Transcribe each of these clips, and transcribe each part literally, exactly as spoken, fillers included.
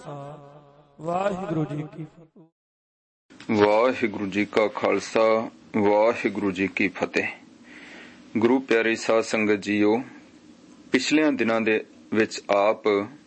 ਵਾਹਿਗੁਰੂ ਜੀ ਕੀ ਫਤਿਹ। ਵਾਹਿਗੁਰੂ ਜੀ ਕਾ ਖਾਲਸਾ ਵਾਹਿਗੁਰੂ ਜੀ ਕੀ ਫਤਿਹ। ਗੁਰੂ ਪਿਆਰੀ ਸਾਧ ਸੰਗਤ ਜੀਓ, ਪਿਛਲਿਆਂ ਦਿਨਾਂ ਦੇ ਵਿੱਚ ਆਪ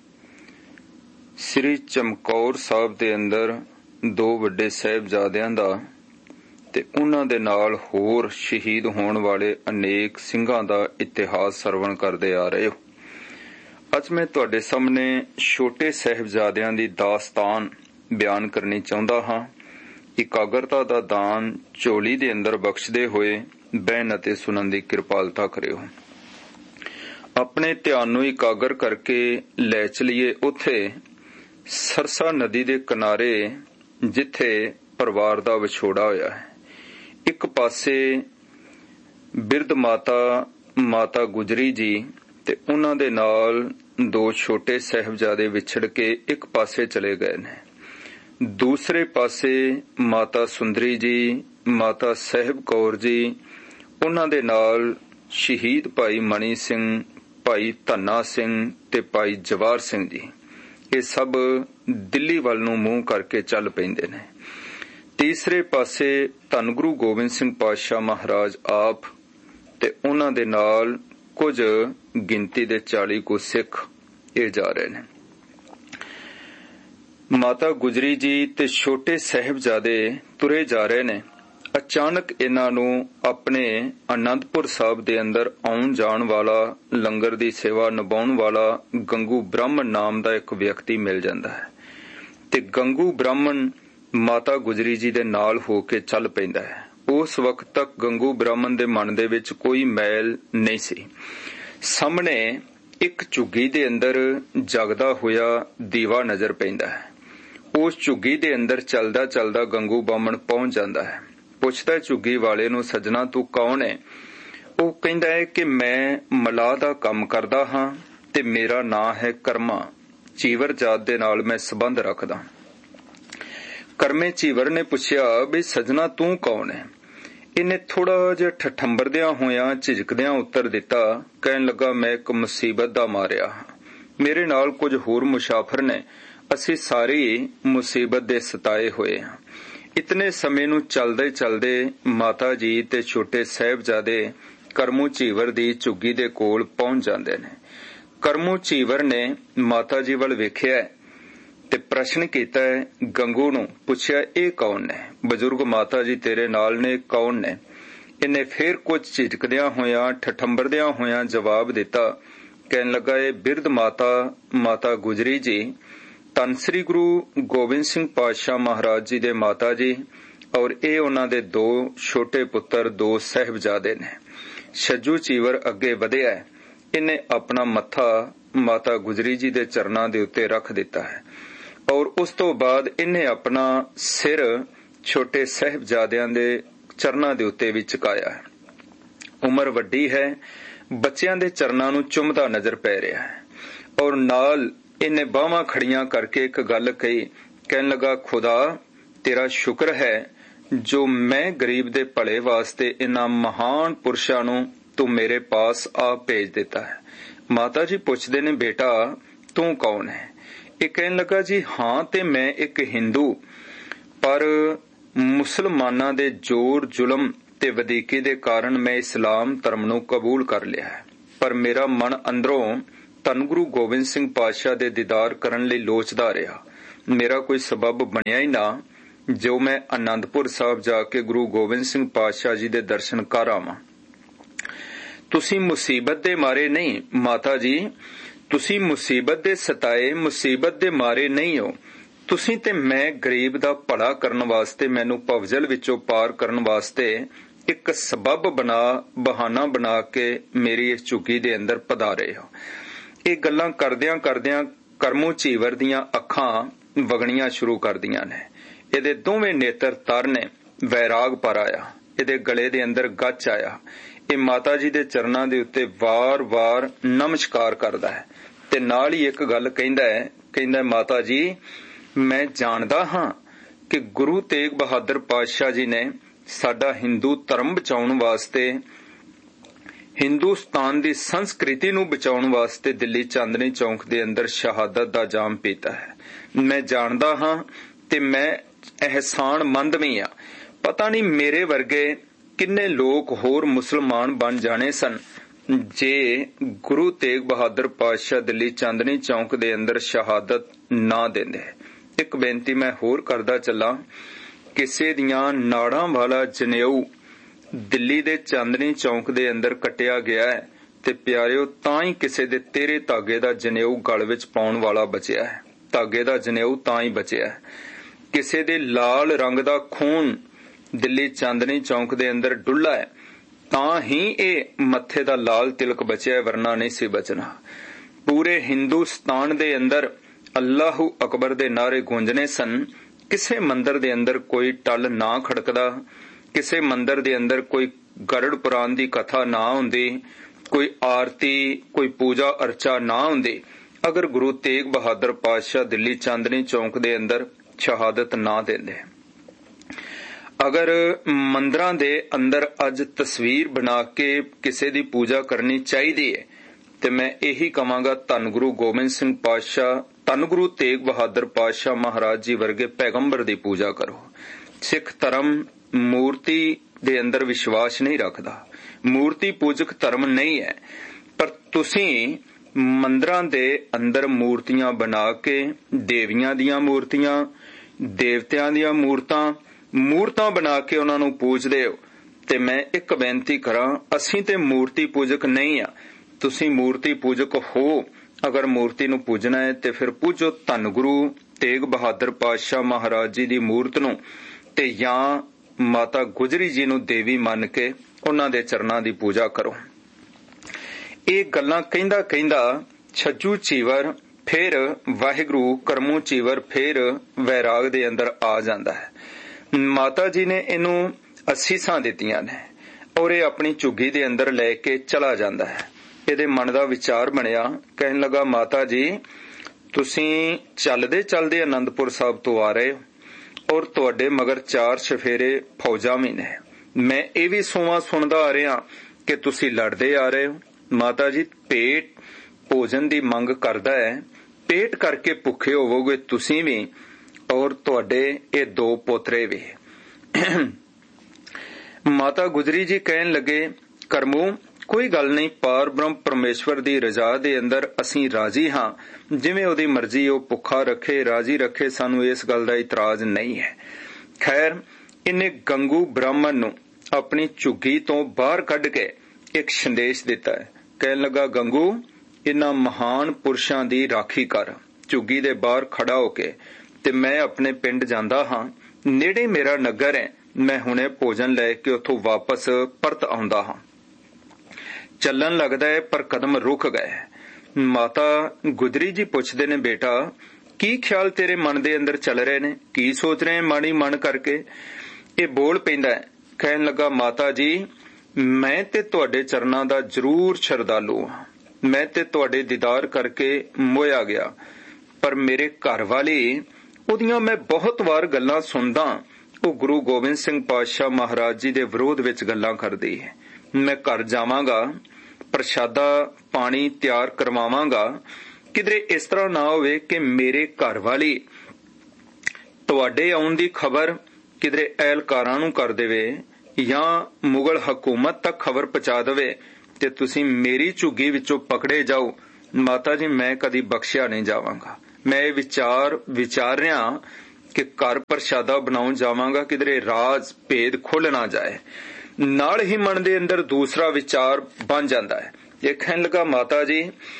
ਸ੍ਰੀ ਚਮਕੌਰ ਸਾਹਿਬ ਦੇ ਅੰਦਰ ਦੋ ਵੱਡੇ ਸਾਹਿਬਜ਼ਾਦਿਆਂ ਦਾ ਤੇ ਉਹਨਾਂ ਦੇ ਨਾਲ ਹੋਰ ਸ਼ਹੀਦ ਹੋਣ ਵਾਲੇ ਅਨੇਕ ਸਿੰਘਾਂ ਦਾ ਇਤਿਹਾਸ ਸਰਵਣ ਕਰਦੇ ਆ ਰਹੇ ਹੋ। ਅੱਜ ਮੈਂ ਤੁਹਾਡੇ ਸਾਹਮਣੇ ਛੋਟੇ ਸਾਹਿਬਜ਼ਾਦਿਆਂ ਦੀ ਦਾਸਤਾਨ ਬਿਆਨ ਕਰਨੀ ਚਾਹੁੰਦਾ ਹਾਂ। ਇਕਾਗਰਤਾ ਦਾ ਦਾਨ ਝੋਲੀ ਦੇ ਅੰਦਰ ਬਖਸ਼ਦੇ ਹੋਏ ਬਹਿਣ ਅਤੇ ਸੁਣਨ ਦੀ ਕਿਰਪਾਲਤਾ ਕਰਿਓ। ਆਪਣੇ ਧਿਆਨ ਨੂੰ ਇਕਾਗਰ ਕਰਕੇ ਲੈ ਚਲੀਏ ਉੱਥੇ ਸਰਸਾ ਨਦੀ ਦੇ ਕਿਨਾਰੇ ਜਿੱਥੇ ਪਰਿਵਾਰ ਦਾ ਵਿਛੋੜਾ ਹੋਇਆ ਹੈ। ਇੱਕ ਪਾਸੇ ਬਿਰਧ ਮਾਤਾ ਮਾਤਾ ਗੁਜਰੀ ਜੀ ਤੇ ਉਹਨਾਂ ਦੇ ਨਾਲ ਦੋ ਛੋਟੇ ਸਾਹਿਬਜ਼ਾਦੇ ਵਿਛੜ ਕੇ ਇੱਕ ਪਾਸੇ ਚਲੇ ਗਏ ਨੇ। ਦੂਸਰੇ ਪਾਸੇ ਮਾਤਾ ਸੁੰਦਰੀ ਜੀ, ਮਾਤਾ ਸਾਹਿਬ ਕੌਰ ਜੀ, ਉਹਨਾਂ ਦੇ ਨਾਲ ਸ਼ਹੀਦ ਭਾਈ ਮਣੀ ਸਿੰਘ, ਭਾਈ ਧੰਨਾ ਸਿੰਘ ਤੇ ਭਾਈ ਜਵਾਰ ਸਿੰਘ ਜੀ, ਇਹ ਸਭ ਦਿੱਲੀ ਵੱਲ ਨੂੰ ਮੂੰਹ ਕਰਕੇ ਚੱਲ ਪੈਂਦੇ ਨੇ। ਤੀਸਰੇ ਪਾਸੇ ਧੰਨ ਗੁਰੂ ਗੋਬਿੰਦ ਸਿੰਘ ਪਾਤਸ਼ਾਹ ਮਹਾਰਾਜ ਆਪ ਤੇ ਉਹਨਾਂ ਦੇ ਨਾਲ ਕੁਝ ਗਿਣਤੀ ਦੇ ਚਾਲੀ ਕੁ ਸਿੱਖ ਇਹ ਜਾ ਰਹੇ ਨੇ। ਮਾਤਾ ਗੁਜਰੀ ਜੀ ਤੇ ਛੋਟੇ ਸਾਹਿਬਜ਼ਾਦੇ ਤੁਰੇ ਜਾ ਰਹੇ ਨੇ। ਅਚਾਨਕ ਇਹਨਾਂ ਨੂੰ ਆਪਣੇ ਅਨੰਦਪੁਰ ਸਾਹਿਬ ਦੇ ਅੰਦਰ ਆਉਣ ਜਾਣ ਵਾਲਾ, ਲੰਗਰ ਦੀ ਸੇਵਾ ਨਿਭਾਉਣ ਵਾਲਾ ਗੰਗੂ ਬ੍ਰਾਹਮਣ ਨਾਮ ਦਾ ਇੱਕ ਵਿਅਕਤੀ ਮਿਲ ਜਾਂਦਾ ਹੈ ਤੇ ਗੰਗੂ ਬ੍ਰਾਹਮਣ ਮਾਤਾ ਗੁਜਰੀ ਜੀ ਦੇ ਨਾਲ ਹੋ ਕੇ ਚੱਲ ਪੈਂਦਾ ਹੈ। ਉਸ ਵਕਤ ਤੱਕ ਗੰਗੂ ਬ੍ਰਾਹਮਣ ਦੇ ਮਨ ਦੇ ਵਿੱਚ ਕੋਈ ਮੈਲ ਨਹੀਂ ਸੀ। ਸਾਹਮਣੇ ਇੱਕ ਝੁੱਗੀ ਦੇ ਅੰਦਰ ਜਗਦਾ ਹੋਇਆ ਦੀਵਾ ਨਜ਼ਰ ਪੈਂਦਾ ਹੈ। ਉਸ ਝੁੱਗੀ ਦੇ ਅੰਦਰ ਚੱਲਦਾ ਚੱਲਦਾ ਗੰਗੂ ਬ੍ਰਾਹਮਣ ਪਹੁੰਚ ਜਾਂਦਾ ਹੈ। ਪੁੱਛਦਾ ਝੁੱਗੀ ਵਾਲੇ ਨੂੰ, ਸੱਜਣਾ ਤੂੰ ਕੌਣ ਹੈ? ਉਹ ਕਹਿੰਦਾ ਹੈ ਕਿ ਮੈਂ ਮਲਾਹ ਦਾ ਕੰਮ ਕਰਦਾ ਹਾਂ ਤੇ ਮੇਰਾ ਨਾਂ ਹੈ ਕਰਮਾ। ਚੀਵਰ ਜਾਤ ਦੇ ਨਾਲ ਮੈਂ ਸੰਬੰਧ ਰੱਖਦਾ। ਕਰਮੇ ਚੀਵਰ ਨੇ ਪੁੱਛਿਆ ਵੀ ਸੱਜਣਾ ਤੂੰ ਕੌਣ ਹੈ? ਇਹਨੇ ਥੋੜਾ ਜਿਹਾ ਠਠੰਬਰਦਿਆਂ ਹੋਇਆਂ ਝਿਜਕਦਿਆਂ ਉੱਤਰ ਦਿੱਤਾ। ਕਹਿਣ ਲੱਗਾ ਮੈਂ ਇੱਕ ਮੁਸੀਬਤ ਦਾ ਮਾਰਿਆ ਹਾਂ। ਮੇਰੇ ਨਾਲ ਕੁਝ ਹੋਰ ਮੁਸਾਫਰ ਨੇ। ਅਸੀਂ ਸਾਰੇ ਮੁਸੀਬਤ ਦੇ ਸਤਾਏ ਹੋਏ ਹਾਂ। ਇਤਨੇ ਸਮੇਂ ਨੂੰ ਚਲਦੇ ਚਲਦੇ ਮਾਤਾ ਜੀ ਤੇ ਛੋਟੇ ਸਾਹਿਬਜ਼ਾਦੇ ਕਰਮੂ ਚੀਵਰ ਦੀ ਝੁੱਗੀ ਦੇ ਕੋਲ ਪਹੁੰਚ ਜਾਂਦੇ ਨੇ। ਕਰਮੂ ਚੀਵਰ ਨੇ ਮਾਤਾ ਜੀ ਵੱਲ ਵੇਖਿਆ ਤੇ ਪ੍ਰਸ਼ਨ ਕੀਤਾ। ਗੰਗੂ ਨੂੰ ਪੁੱਛਿਆ ਇਹ ਕੌਣ ਨੇ? ਬਜ਼ੁਰਗ ਮਾਤਾ ਜੀ ਤੇਰੇ ਨਾਲ ਨੇ, ਕੌਣ ਨੇ? ਇਹਨੇ ਫੇਰ ਕੁਝ ਝਿਜਕਦਿਆਂ ਹੋਇਆਂ ਠਠੰਬਰਦਿਆਂ ਹੋਇਆਂ ਜਵਾਬ ਦਿੱਤਾ। ਕਹਿਣ ਲੱਗਾ ਇਹ ਬਿਰਧ ਮਾਤਾ ਮਾਤਾ ਗੁਜਰੀ ਜੀ ਧੰਨ ਸ੍ਰੀ ਗੁਰੂ ਗੋਬਿੰਦ ਸਿੰਘ ਪਾਤਸ਼ਾਹ ਮਹਾਰਾਜ ਜੀ ਦੇ ਮਾਤਾ ਜੀ, ਔਰ ਇਹ ਉਹਨਾਂ ਦੇ ਦੋ ਛੋਟੇ ਪੁੱਤਰ ਦੋ ਸਾਹਿਬਜ਼ਾਦੇ ਨੇ। ਛੱਜੂ ਚੀਵਰ ਅੱਗੇ ਵਧਿਆ। ਇਹਨੇ ਆਪਣਾ ਮੱਥਾ ਮਾਤਾ ਗੁਜਰੀ ਜੀ ਦੇ ਚਰਨਾਂ ਦੇ ਉੱਤੇ ਰੱਖ ਦਿੱਤਾ ਹੈ ਔਰ ਉਸ ਤੋਂ ਬਾਅਦ ਇਹਨੇ ਆਪਣਾ ਸਿਰ ਛੋਟੇ ਸਾਹਿਬਜ਼ਾਦਿਆਂ ਦੇ ਚਰਨਾਂ ਦੇ ਉੱਤੇ ਵੀ ਝੁਕਾਇਆ ਹੈ। ਉਮਰ ਵੱਡੀ ਹੈ, ਬੱਚਿਆਂ ਦੇ ਚਰਨਾਂ ਨੂੰ ਚੁੰਮਦਾ ਨਜ਼ਰ ਪੈ ਰਿਹਾ ਹੈ ਔਰ ਨਾਲ ਇਹਨੇ ਬਾਹਾਂ ਖੜੀਆਂ ਕਰਕੇ ਇੱਕ ਗੱਲ ਕਹੀ। ਕਹਿਣ ਲੱਗਾ ਖੁਦਾ ਤੇਰਾ ਸ਼ੁਕਰ ਹੈ ਜੋ ਮੈਂ ਗਰੀਬ ਦੇ ਭਲੇ ਵਾਸਤੇ ਇਹਨਾਂ ਮਹਾਨ ਪੁਰਸ਼ਾਂ ਨੂੰ ਤੂੰ ਮੇਰੇ ਪਾਸ ਆ ਭੇਜ ਦਿੱਤਾ ਹੈ। ਮਾਤਾ ਜੀ ਪੁੱਛਦੇ ਨੇ ਬੇਟਾ ਤੂੰ ਕੌਣ ਹੈ? ਇਹ ਕਹਿਣ ਲੱਗਾ ਜੀ ਹਾਂ ਤੇ ਮੈਂ ਇੱਕ ਹਿੰਦੂ, ਪਰ ਮੁਸਲਮਾਨਾਂ ਦੇ ਜ਼ੋਰ ਜ਼ੁਲਮ ਤੇ ਵਧੀਕੀ ਦੇ ਕਾਰਨ ਮੈਂ ਇਸਲਾਮ ਧਰਮ ਨੂੰ ਕਬੂਲ ਕਰ ਲਿਆ ਹੈ। ਪਰ ਮੇਰਾ ਮਨ ਅੰਦਰੋਂ ਧੰਨ ਗੁਰੂ ਗੋਬਿੰਦ ਸਿੰਘ ਪਾਤਸ਼ਾਹ ਦੇ ਦੀਦਾਰ ਕਰਨ ਲਈ ਲੋਚਦਾ ਰਿਹਾ। ਮੇਰਾ ਕੋਈ ਸਬਬ ਬਣਿਆ ਹੀ ਨਾ ਜੋ ਮੈਂ ਅਨੰਦਪੁਰ ਸਾਹਿਬ ਜਾ ਕੇ ਗੁਰੂ ਗੋਬਿੰਦ ਸਿੰਘ ਪਾਤਸ਼ਾਹ ਜੀ ਦੇ ਦਰਸ਼ਨ ਕਰ ਆਵਾਂ। ਤੁਸੀਂ ਮੁਸੀਬਤ ਦੇ ਮਾਰੇ ਨਹੀਂ ਮਾਤਾ ਜੀ, ਤੁਸੀਂ ਮੁਸੀਬਤ ਦੇ ਸਤਾਏ ਮੁਸੀਬਤ ਦੇ ਮਾਰੇ ਨਹੀਂ ਹੋ। ਤੁਸੀਂ ਤੇ ਮੈਂ ਗਰੀਬ ਦਾ ਭਲਾ ਕਰਨ ਵਾਸਤੇ, ਮੈਨੂੰ ਭਵਜਲ ਵਿੱਚੋਂ ਪਾਰ ਕਰਨ ਵਾਸਤੇ ਇੱਕ ਸਬਬ ਬਣਾ ਬਹਾਨਾ ਬਣਾ ਕੇ ਮੇਰੀ ਇਸ ਝੁੱਗੀ ਦੇ ਅੰਦਰ ਪਧਾਰੇ ਹੋ। ਇਹ ਗੱਲਾਂ ਕਰਦਿਆਂ ਕਰਦਿਆਂ ਕਰਮੂ ਚੀਵਰ ਦੀਆਂ ਅੱਖਾਂ ਵਗਣੀਆਂ ਸ਼ੁਰੂ ਕਰਦੀਆਂ ਨੇ। ਇਹਦੇ ਦੋਵੇਂ ਨੇਤਰ ਤਰ ਨੇ, ਵੈਰਾਗ ਪਰ ਆਇਆ। ਇਹਦੇ ਗਲੇ ਦੇ ਅੰਦਰ ਗੱਚ ਆਇਆ। ਇਹ ਮਾਤਾ ਜੀ ਦੇ ਚਰਨਾਂ ਦੇ ਉੱਤੇ ਵਾਰ-ਵਾਰ ਨਮਸਕਾਰ ਕਰਦਾ ਹੈ ਤੇ ਨਾਲ ਹੀ ਇੱਕ ਗੱਲ ਕਹਿੰਦਾ ਹੈ। ਕਹਿੰਦਾ ਮਾਤਾ ਜੀ ਮੈਂ ਜਾਣਦਾ ਹਾਂ ਕਿ ਗੁਰੂ ਤੇਗ ਬਹਾਦਰ ਪਾਤਸ਼ਾਹ ਜੀ ਨੇ ਸਾਡਾ ਹਿੰਦੂ ਧਰਮ ਬਚਾਉਣ ਵਾਸਤੇ, ਹਿੰਦੁਸਤਾਨ ਦੀ ਸੰਸਕ੍ਰਿਤੀ ਨੂੰ ਬਚਾਉਣ ਵਾਸਤੇ ਦਿੱਲੀ ਚਾਂਦਨੀ ਚੌਂਕ ਦੇ ਅੰਦਰ ਸ਼ਹਾਦਤ ਦਾ ਜਾਮ ਪੀਤਾ ਹੈ। मैं जानदा हां ते मैं एहसानमंद भी हां। पता नहीं मेरे वर्गे किन्ने लोग होर मुसलमान बन जाने सन जे गुरु तेग बहादुर पातशाह दिल्ली चांदनी चौक दे अंदर शहादत ना देंदे। एक बेनती मैं होर करदा चला, किसे दियां नाड़ां वाला जनेऊ दिल्ली दे चांदनी चौक दे अंदर कटिया गया है ते प्यारिओ तां ही किसे दे तेरे धागे दा जनेऊ गल विच पाउण वाला बचिया है। धागे दा जनेऊ तां ही बचिया है। किसे दे लाल रंग दा खून दिल्ली चांदनी चौक दे अंदर डुल्ला है तां ही ए मत्थे दा लाल तिलक बचिया, वरना नहीं सी बचना। पूरे हिंदुस्तान दे अंदर अल्लाहू अकबर दे नारे गूंजने सन। किसे मंदिर दे अंदर कोई टल ना खड़कदा, किसे मंदिर दे अंदर कोई गरुड़ पुराण दी कथा ना हुंदी, कोई आरती कोई पूजा अर्चा ना हुंदी अगर गुरु तेग बहादुर पातशाह दिल्ली चांदनी चौक दे अंदर शहादत ना देंदे। अगर मंदिरां दे अंदर अज तस्वीर बना के किसे दी पूजा करनी चाहिदी है ते मैं यही कहांगा, धन गुरु गोबिंद सिंह पातशाह, धन गुरु तेग बहादुर पातशाह महाराज जी वर्गे पैगंबर दी पूजा करो। सिख धर्म मूर्ति दे अंदर विश्वास नहीं रखदा, मूर्ति पूजक धर्म नहीं है, पर तुसीं मंदिरां दे अंदर मूर्तियां बना के देवियां दियां मूर्तियां, देवतियां दियां मूर्तां मूर्तां बना के उन्हां नूं पूजदे हो। ते मैं एक बेनती करां, असीं ते मूर्ति पूजक नहीं आ, तुसीं मूर्ति पूजक हो। अगर मूर्ति नूं पूजना है ते फिर पूजो धन गुरु तेग बहादुर पातशाह महाराज जी दी मूर्त नूं ते या माता गुजरी जी नूं देवी मन के उन्हां दे चरनां दी पूजा करो। ਇਹ ਗੱਲਾਂ ਕਹਿੰਦਾ ਕਹਿੰਦਾ ਛੱਜੂ ਚੀਵਰ ਫਿਰ ਵਾਹਿਗੁਰੂ ਕਰਮੂ ਚੀਵਰ ਫਿਰ ਵੈਰਾਗ ਦੇ ਅੰਦਰ ਆ ਜਾਂਦਾ ਹੈ। ਮਾਤਾ ਜੀ ਨੇ ਇਹਨੂੰ ਅਸੀਸਾਂ ਦਿੱਤੀਆਂ ਨੇ ਔਰ ਇਹ ਆਪਣੀ ਝੁੱਗੀ ਦੇ ਅੰਦਰ ਲੈ ਕੇ ਚਲਾ ਜਾਂਦਾ ਹੈ। ਇਹਦੇ ਮਨ ਦਾ ਵਿਚਾਰ ਬਣਿਆ, ਕਹਿਣ ਲੱਗਾ ਮਾਤਾ ਜੀ ਤੁਸੀਂ ਚੱਲਦੇ ਚੱਲਦੇ ਆਨੰਦਪੁਰ ਸਾਹਿਬ ਤੋਂ ਆ ਰਹੇ ਹੋ ਔਰ ਤੁਹਾਡੇ ਮਗਰ ਚਾਰ ਸ਼ਫੇਰੇ ਫੌਜਾਂ ਵੀ ਨੇ। ਮੈਂ ਇਹ ਵੀ ਸੋਵਾਂ ਸੁਣਦਾ ਆ ਰਿਹਾ ਕਿ ਤੁਸੀਂ ਲੜਦੇ ਆ ਰਹੇ ਹੋ। माता जी पेट भोजन दी मंग करदा है, पेट करके भुखे होवोगे तुसीं भी और तुहाडे ये दो पोतरे भी। माता गुजरी जी कहन लगे, करमू कोई गल नहीं, पार ब्रह्म परमेश्वर दी रजा दे अंदर असीं राजी हां, जिवें ओदी मर्जी ओ भुखा रखे राजी रखे, सानू इस गल दा इतराज नहीं है। खैर इन्हें गंगू ब्राह्मण नूं अपनी झुग्गी तो बाहर कढ के एक संदेश दिता है। कहन लगा, गंगू इन्हां महान पुरुषां दी राखी कर। झुग्गी दे बाहर खड़ा होके ते मैं अपने पिंड जांदा हां, नेड़े मेरा नगर है, मैं हुणे भोजन लैके उत्थों वापस परत आउंदा हां। चलन लगदा है पर कदम रुक गए। माता गुजरी जी पुछदे ने, बेटा की ख्याल तेरे मन दे अंदर चल रहे ने, की सोच रहे हैं माड़ी मन करके? ये बोल पैंदा है, कहन लगा, माता जी मैं ते तुहाडे चरनां दा जरूर शरधालू हां, मैं ते तुहाडे दीदार करके मोया गया, पर मेरे घर वाली ओदियां मैं बहुत वार गल्लां सुनदा, ओ गुरु गोबिंद सिंह पातशाह महाराज जी दे विरोध विच गल्लां करदी है। मैं घर जावांगा, प्रशादा पानी तैयार करवावांगा, किधरे इस तरह ना होवे कि मेरे घर वाली तुहाडे आउण दी खबर किधरे एहलकारां नूं कर देवे या मुगल हकूमत तक खबर पहुंचा देवे ते तुसीं मेरी झुग्गी विचों पकड़े जाओ। माता जी मैं कदी बख्शिया नहीं जावांगा। मैं ये विचार विचार रहा कि घर प्रशादा बनाउण जावांगा, किधरे राज भेद खुल ना जाए। नाल ही मन दे अंदर दूसरा विचार बन जाता है। ये कहन लगा, माता जी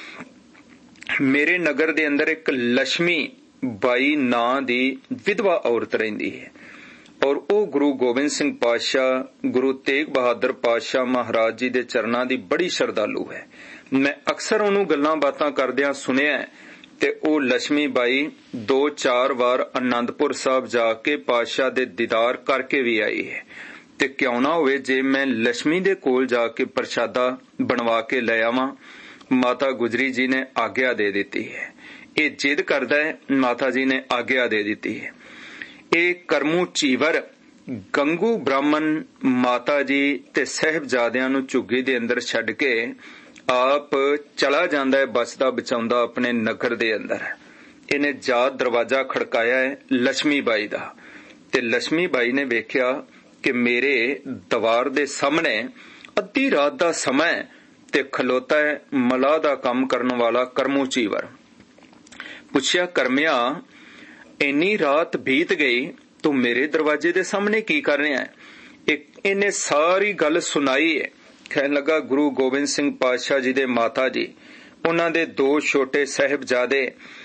मेरे नगर दे अंदर एक लक्ष्मी बाई नां दी विधवा औरत रहिंदी है और वो गुरु गोबिंद सिंह पातशाह गुरु तेग बहादुर पातशाह महाराज जी दे चरनां दी बड़ी शरधालू है। मैं अक्सर उन्होंने गल्लां बातां करदियां सुनिया ते ओ लक्ष्मी बाई दो चार बार आनंदपुर साहब जाके पातशाह दे दीदार करके भी आई है। ते क्यों ना होवे जे मैं लक्ष्मी दे कोल जाके प्रशादा बनवा के ले आवां। माता गुजरी जी ने आज्ञा दे दी है। ये जिद करदा है, माता जी ने आज्ञा दे दी है। ये करमू चीवर गंगू ब्राह्मण माता जी ते साहिबजादियां नूं झुग्गी दे अंदर छड्ड के आप चला जांदा है, बचदा बचाउंदा अपने नगर दे अंदर। ਇਹਨੇ ਜਾ ਦਰਵਾਜ਼ਾ ਖੜਕਾਇਆ ਹੈ ਲక్ష్ਮੀ ਬਾਈ ਦਾ, ਤੇ ਲక్ష్ਮੀ ਬਾਈ ਨੇ ਵੇਖਿਆ ਕਿ ਮੇਰੇ ਦੀਵਾਰ ਦੇ ਸਾਹਮਣੇ ਅੱਧੀ ਰਾਤ ਦਾ ਸਮਾਂ ਤੇ ਖਲੋਤਾ ਹੈ ਮਲਾਹ ਦਾ ਕੰਮ ਕਰਨ ਵਾਲਾ ਕਰਮੂ ਚੀਵਰ। ਪੁੱਛਿਆ, ਕਰਮਿਆ ਇੰਨੀ ਰਾਤ ਬੀਤ ਗਈ, ਤੂੰ ਮੇਰੇ ਦਰਵਾਜ਼ੇ ਦੇ ਸਾਹਮਣੇ ਕੀ ਕਰ ਰਿਹਾ ਹੈ? ਇਹਨੇ ਸਾਰੀ ਗੱਲ ਸੁਣਾਈ ਹੈ। ਕਹਿਣ ਲੱਗਾ, ਗੁਰੂ ਗੋਬਿੰਦ ਸਿੰਘ ਪਾਤਸ਼ਾਹ ਜੀ ਦੇ ਮਾਤਾ ਜੀ, ਉਹਨਾਂ ਦੇ ਦੋ ਛੋਟੇ ਸਾਹਿਬਜ਼ਾਦੇ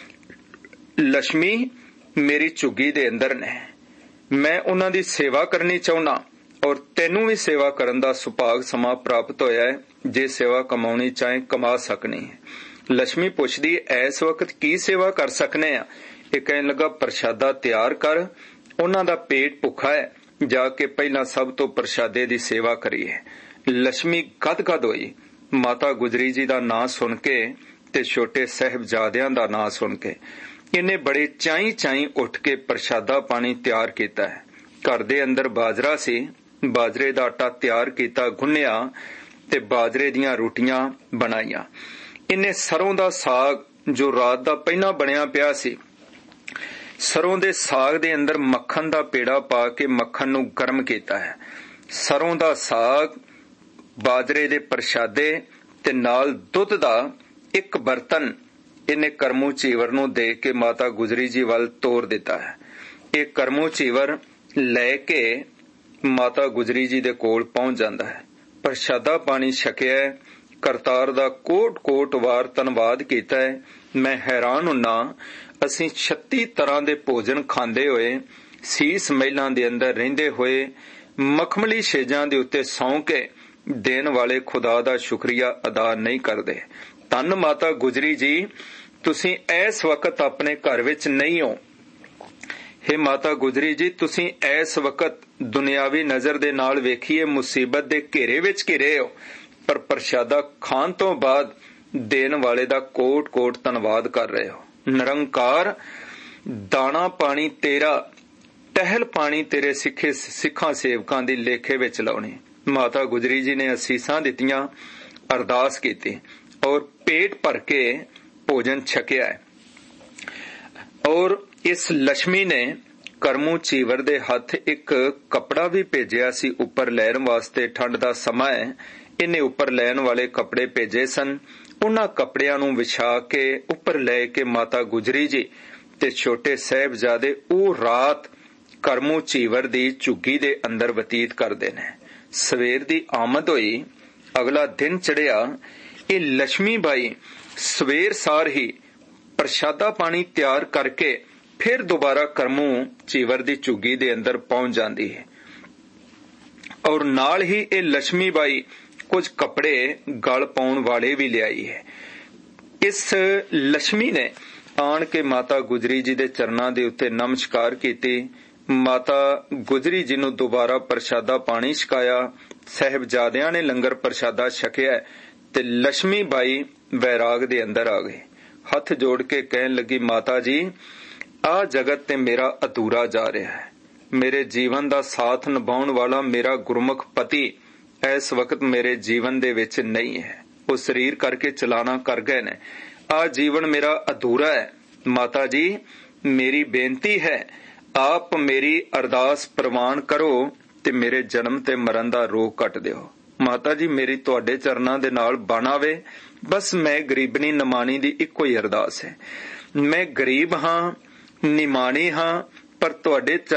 ਲక్ష్ਮੀ ਮੇਰੀ ਝੁੱਗੀ ਦੇ ਅੰਦਰ ਨੇ। ਮੈਂ ਉਹਨਾਂ ਦੀ ਸੇਵਾ ਕਰਨੀ ਚਾਹੁੰਦਾ ਔਰ ਤੈਨੂੰ ਵੀ ਸੇਵਾ ਕਰਨ ਦਾ ਸੁਭਾਗ ਸਮਾਂ ਪ੍ਰਾਪਤ ਹੋਇਆ ਹੈ। ਜੇ ਸੇਵਾ ਕਮਾਉਣੀ ਚਾਹੇ ਕਮਾ ਸਕਣੀ ਹੈ। ਲక్ష్ਮੀ ਪੁੱਛਦੀ, ਇਸ ਵਕਤ ਕੀ ਸੇਵਾ ਕਰ ਸਕਨੇ ਆ? ਇਹ ਕਹਿਣ ਲੱਗਾ, ਪ੍ਰਸ਼ਾਦਾ ਤਿਆਰ ਕਰ, ਉਹਨਾਂ ਦਾ ਪੇਟ ਭੁੱਖਾ ਹੈ, ਜਾ ਕੇ ਪਹਿਲਾਂ ਸਭ ਤੋਂ ਪ੍ਰਸ਼ਾਦੇ ਦੀ ਸੇਵਾ ਕਰੀਏ। ਲక్ష్ਮੀ ਗਦ-ਗਦ ਹੋਈ ਮਾਤਾ ਗੁਜਰੀ ਜੀ ਦਾ ਨਾਂ ਸੁਣ ਕੇ ਤੇ ਛੋਟੇ ਸਾਹਿਬਜ਼ਾਦਿਆਂ ਦਾ ਨਾਂ ਸੁਣ ਕੇ। ਇਹਨੇ ਬੜੇ ਚਾਈ ਚਾਈ ਉੱਠ ਕੇ ਪ੍ਰਸ਼ਾਦਾ ਪਾਣੀ ਤਿਆਰ ਕੀਤਾ ਹੈ। ਘਰ ਦੇ ਅੰਦਰ ਬਾਜਰਾ ਸੀ, ਬਾਜਰੇ ਦਾ ਆਟਾ ਤਿਆਰ ਕੀਤਾ, ਗੁੰਨਿਆ ਤੇ ਬਾਜਰੇ ਦੀਆਂ ਰੋਟੀਆਂ ਬਣਾਈਆਂ। ਇਹਨੇ ਸਰੋਂ ਦਾ ਸਾਗ ਜੋ ਰਾਤ ਦਾ ਪਹਿਲਾਂ ਬਣਿਆ ਪਿਆ ਸੀ, ਸਰੋਂ ਦੇ ਸਾਗ ਦੇ ਅੰਦਰ ਮੱਖਣ ਦਾ ਪੇੜਾ ਪਾ ਕੇ ਮੱਖਣ ਨੂੰ ਗਰਮ ਕੀਤਾ ਹੈ। ਸਰੋਂ ਦਾ ਸਾਗ, ਬਾਜਰੇ ਦੇ ਪ੍ਰਸ਼ਾਦੇ ਤੇ ਨਾਲ ਦੁੱਧ ਦਾ ਇੱਕ ਬਰਤਨ ਇਹਨੇ ਕਰਮੂ ਚੀਵਰ ਨੂੰ ਦੇ ਕੇ ਮਾਤਾ ਗੁਜਰੀ ਜੀ ਵੱਲ ਤੋਰ ਦਿੱਤਾ ਹੈ। ਇਹ ਕਰਮੂ ਚੀਵਰ ਲੈ ਕੇ ਮਾਤਾ ਗੁਜਰੀ ਜੀ ਦੇ ਕੋਲ ਪਹੁੰਚ ਜਾਂਦਾ ਹੈ। ਪ੍ਰਸ਼ਾਦਾ ਪਾਣੀ ਛਕਿਆ, ਕਰਤਾਰ ਦਾ ਕੋਟ ਕੋਟ ਵਾਰ ਧੰਨਵਾਦ ਕੀਤਾ ਹੈ। ਮੈਂ ਹੈਰਾਨ ਹੁੰਨਾ, ਅਸੀਂ ਛੱਤੀ ਤਰ੍ਹਾਂ ਦੇ ਭੋਜਨ ਖਾਂਦੇ ਹੋਏ, ਸੀਸ ਮਹਿਲਾਂ ਦੇ ਅੰਦਰ ਰਹਿੰਦੇ ਹੋਏ, ਮਖਮਲੀ ਛੇਜਾਂ ਦੇ ਉੱਤੇ ਸੌਂ ਕੇ ਦੇਣ ਵਾਲੇ ਖੁਦਾ ਦਾ ਸ਼ੁਕਰੀਆ ਅਦਾ ਨਹੀਂ ਕਰਦੇ। ਧੰਨ ਮਾਤਾ ਗੁਜਰੀ ਜੀ, ਤੁਸੀਂ ਇਸ ਵਕਤ ਆਪਣੇ ਘਰ ਵਿੱਚ ਨਹੀਂ ਹੋ। ਹੇ ਮਾਤਾ ਗੁਜਰੀ ਜੀ, ਤੁਸੀਂ ਇਸ ਵਕਤ ਦੁਨਿਆਵੀ ਨਜ਼ਰ ਦੇ ਨਾਲ ਵੇਖੀਏ ਮੁਸੀਬਤ ਦੇ ਘੇਰੇ ਵਿੱਚ ਘਿਰੇ ਹੋ, ਪਰ ਪ੍ਰਸ਼ਾਦਾ ਖਾਣ ਤੋਂ ਬਾਅਦ ਦੇਣ ਵਾਲੇ ਦਾ ਕੋਟ ਕੋਟ ਧੰਨਵਾਦ ਕਰ ਰਹੇ ਹੋ। ਨਿਰੰਕਾਰ, ਦਾਣਾ ਪਾਣੀ ਤੇਰਾ, ਟਹਿਲ ਪਾਣੀ ਤੇਰੇ ਸਿੱਖੇ ਸਿੱਖਾਂ ਸੇਵਕਾਂ ਦੀ ਲੇਖੇ ਵਿੱਚ ਲਾਉਣੀ। ਮਾਤਾ ਗੁਜਰੀ ਜੀ ਨੇ ਅਸੀਸਾਂ ਦਿੱਤੀਆਂ, ਅਰਦਾਸ ਕੀਤੀ ਔਰ ਪੇਟ ਭਰ ਕੇ ਭੋਜਨ ਛਕਿਆ ਹੈ। ਔਰ ਇਸ ਲక్ష్ਮੀ ਨੇ ਕਰਮੂ ਚੀਵਰ ਦੇ ਹੱਥ ਇੱਕ ਕੱਪੜਾ ਵੀ ਭੇਜਿਆ ਸੀ ਉੱਪਰ ਲੈਣ ਵਾਸਤੇ। ਠੰਡ ਦਾ ਸਮਾਂ ਹੈ, ਇਹਨੇ ਉੱਪਰ ਲੈਣ ਵਾਲੇ ਕੱਪੜੇ ਭੇਜੇ ਸਨ। ਉਹਨਾਂ ਕੱਪੜਿਆਂ ਨੂੰ ਵਿਛਾ ਕੇ ਉੱਪਰ ਲੈ ਕੇ ਮਾਤਾ ਗੁਜਰੀ ਜੀ ਤੇ ਛੋਟੇ ਸਾਹਿਬਜ਼ਾਦੇ ਉਹ ਰਾਤ ਕਰਮੂ ਚੀਵਰ ਦੀ ਝੁੱਗੀ ਦੇ ਅੰਦਰ ਬਤੀਤ ਕਰਦੇ ਨੇ। ਸਵੇਰ ਦੀ ਆਮਦ ਹੋਈ, ਅਗਲਾ ਦਿਨ ਚੜਿਆ। ਇਹ ਲక్ష్ਮੀ ਬਾਈ ਸਵੇਰ ਸਾਰ ਹੀ ਪ੍ਰਸ਼ਾਦਾ ਪਾਣੀ ਤਿਆਰ ਕਰਕੇ ਫਿਰ ਦੁਬਾਰਾ ਕਰਮੂ ਚੀਵਰ ਦੀ ਝੁੱਗੀ ਦੇ ਅੰਦਰ ਪਹੁੰਚ ਜਾਂਦੀ ਹੈ। ਔਰ ਨਾਲ ਹੀ ਇਹ ਲక్ష్ਮੀ ਬਾਈ ਕੁਝ ਕੱਪੜੇ ਗਲ ਪਾਉਣ ਵਾਲੇ ਵੀ ਲਿਆਈ ਹੈ। ਇਸ ਲక్ష్ਮੀ ਨੇ ਆਣ ਕੇ ਮਾਤਾ ਗੁਜਰੀ ਜੀ ਦੇ ਚਰਨਾਂ ਦੇ ਉੱਤੇ ਨਮਸਕਾਰ ਕੀਤੀ। ਮਾਤਾ ਗੁਜਰੀ ਜੀ ਨੂੰ ਦੁਬਾਰਾ ਪ੍ਰਸ਼ਾਦਾ ਪਾਣੀ ਛਕਾਇਆ। ਸਾਹਿਬਜ਼ਾਦਿਆਂ ਨੇ ਲੰਗਰ ਪ੍ਰਸ਼ਾਦਾ ਛਕਿਆ ਤੇ ਲక్ష్ਮੀ ਬਾਈ ਵੈਰਾਗ ਦੇ ਅੰਦਰ ਆ ਗਏ। ਹੱਥ ਜੋੜ ਕੇ ਕਹਿਣ ਲੱਗੀ, ਮਾਤਾ ਜੀ, ਆਹ ਜਗਤ ਤੇ ਮੇਰਾ ਅਧੂਰਾ ਜਾ ਰਿਹਾ ਹੈ। ਮੇਰੇ ਜੀਵਨ ਦਾ ਸਾਥ ਨਿਭਾਉਣ ਵਾਲਾ ਮੇਰਾ ਗੁਰਮੁਖ ਪਤੀ ਇਸ ਵਕਤ ਮੇਰੇ ਜੀਵਨ ਦੇ ਵਿੱਚ ਨਹੀਂ ਹੈ। ਉਹ ਸਰੀਰ ਕਰਕੇ ਚਲਾਣਾ ਕਰ ਗਏ ਨੇ। ਆਹ ਜੀਵਨ ਮੇਰਾ ਅਧੂਰਾ ਹੈ। ਮਾਤਾ ਜੀ, ਮੇਰੀ ਬੇਨਤੀ ਹੈ, ਆਪ ਮੇਰੀ ਅਰਦਾਸ ਪ੍ਰਵਾਨ ਕਰੋ ਤੇ ਮੇਰੇ ਜਨਮ ਤੇ ਮਰਨ ਦਾ ਰੋਗ ਕੱਟ ਦਿਓ। ਮਾਤਾ ਜੀ, ਮੇਰੀ ਤੁਹਾਡੇ ਚਰਨਾਂ ਦੇ ਨਾਲ ਬਣ ਆਵੇ। ਬਸ ਮੈਂ ਗਰੀਬਨੀ ਨਿਮਾਣੀ ਦੀ ਇੱਕੋ ਹੀ ਅਰਦਾਸ ਹੈ। ਮੈਂ ਗਰੀਬ ਹਾਂ, ਨਿਮਾਣੀ ਹਾਂ, ਪਰ ਤੁਹਾਡੇ